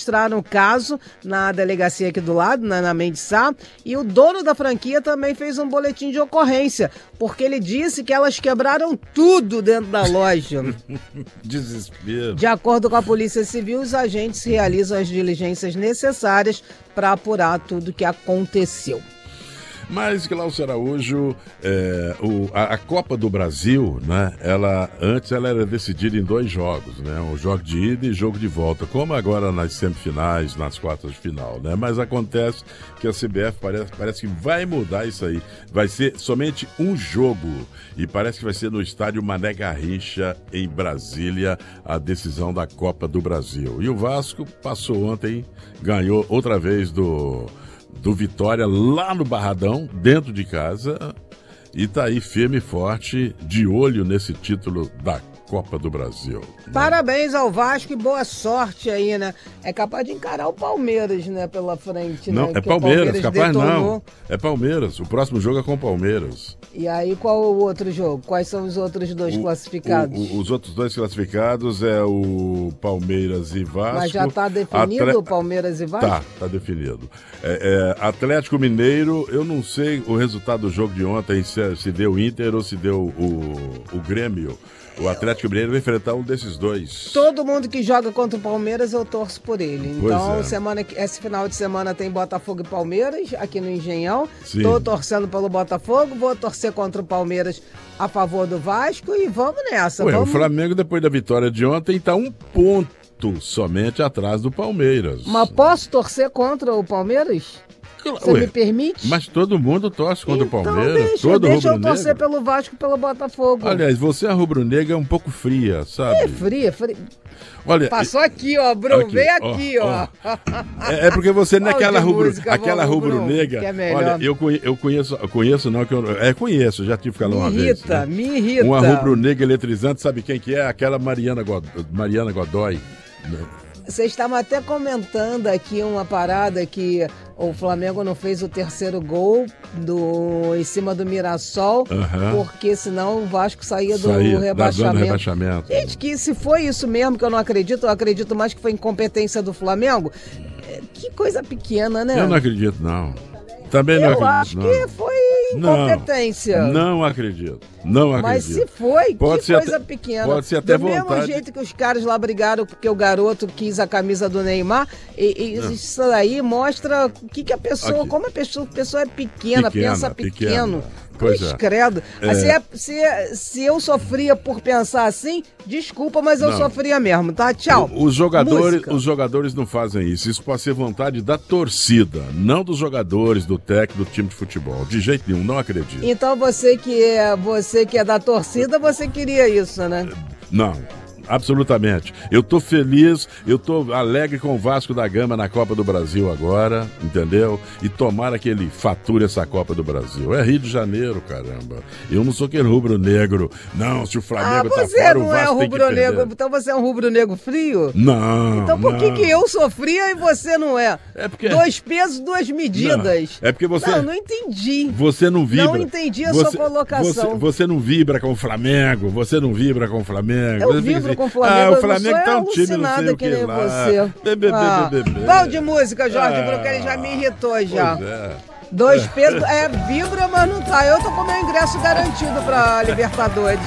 registraram o caso na delegacia aqui do lado, na Mendes Sá, e o dono da franquia também fez um boletim de ocorrência, porque ele disse que elas quebraram tudo dentro da loja. Desespero. De acordo com a Polícia Civil, os agentes realizam as diligências necessárias para apurar tudo o que aconteceu. Mas, Glaucio Araújo, a Copa do Brasil, né, antes ela era decidida em 2 jogos, né, um jogo de ida e jogo de volta, como agora nas semifinais, nas quartas de final, né, mas acontece que a CBF parece que vai mudar isso aí, vai ser somente um jogo, e parece que vai ser no estádio Mané Garrincha, em Brasília, a decisão da Copa do Brasil. E o Vasco passou ontem, ganhou outra vez do Vitória lá no Barradão, dentro de casa, e tá aí firme e forte, de olho nesse título da Copa do Brasil. Parabéns ao Vasco e boa sorte aí, né? É capaz de encarar o Palmeiras, né, pela frente, não, né? É Palmeiras, capaz não. É Palmeiras, o próximo jogo é com o Palmeiras. E aí, qual o outro jogo? Quais são os outros 2 classificados? Os outros 2 classificados é o Palmeiras e Vasco. Mas já tá definido o Palmeiras e Vasco? Tá definido. Atlético Mineiro, eu não sei o resultado do jogo de ontem, se deu Inter ou se deu o Grêmio. O Atlético Mineiro vai enfrentar um desses 2. Todo mundo que joga contra o Palmeiras, eu torço por ele. Então, esse final de semana tem Botafogo e Palmeiras, aqui no Engenhão. Estou torcendo pelo Botafogo, vou torcer contra o Palmeiras a favor do Vasco e vamos nessa. O Flamengo, depois da vitória de ontem, está 1 ponto somente atrás do Palmeiras. Mas posso torcer contra o Palmeiras? Você me permite? Mas todo mundo torce contra o Palmeiras. Deixa eu torcer pelo Vasco e pelo Botafogo. Aliás, você, a rubro-negra, é um pouco fria, sabe? É fria. Olha, passou aqui, ó, Bruno, vem aqui, ó. É porque você naquela rubro-negra. É olha, eu conheço, já tive que falar uma vez. Né? Me irrita. Uma rubro-negra eletrizante, sabe quem que é? Aquela Mariana Godoy. Vocês estavam até comentando aqui uma parada que o Flamengo não fez o 3º gol em cima do Mirassol, porque senão o Vasco saía do rebaixamento. Gente, que se foi isso mesmo, que eu acredito mais que foi incompetência do Flamengo. Que coisa pequena, né? Eu não acredito, não. Também não acredito. Eu acho que foi incompetência. Não acredito. Mas se foi, pode que coisa pequena. Pode ser até do vontade. mesmo jeito que os caras lá brigaram porque o garoto quis a camisa do Neymar, isso aí mostra o que a pessoa, como a pessoa é pequena, pensa pequeno. Pois é. Credo. Se eu sofria por pensar assim, desculpa, mas eu sofria mesmo, tá? Tchau. Os jogadores não fazem isso. Isso pode ser vontade da torcida, não dos jogadores, do técnico, do time de futebol. De jeito nenhum, não acredito. Então você que é da torcida, você queria isso, né? Não. Absolutamente. Eu tô feliz, eu tô alegre com o Vasco da Gama na Copa do Brasil agora, entendeu? E tomara que ele fature essa Copa do Brasil. É Rio de Janeiro, caramba. Eu não sou aquele rubro-negro. Não, se o Flamengo tá fora, o Vasco tem que perder. Você não é rubro-negro, então você é um rubro-negro frio? Não. Então por que eu sofria e você não é? É porque... 2 pesos, 2 medidas. Não. É porque você... Não entendi. Você não vibra. Não entendi a sua colocação. Você não vibra com o Flamengo, Eu vibro com o Flamengo, o Flamengo tá um time, não sei o que nem lá. você. Bom de música, Jorge Bruno, que ele já me irritou já. 2 pesos, vibra, mas não tá. Eu tô com meu ingresso garantido pra Libertadores.